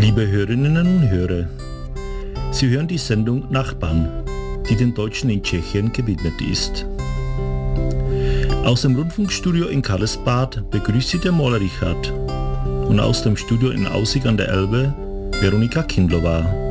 Liebe Hörerinnen und Hörer, Sie hören die Sendung Nachbarn, die den Deutschen in Tschechien gewidmet ist. Aus dem Rundfunkstudio in Karlsbad begrüßt Sie der Maler Richard und aus dem Studio in Aussig an der Elbe Veronika Kindlova.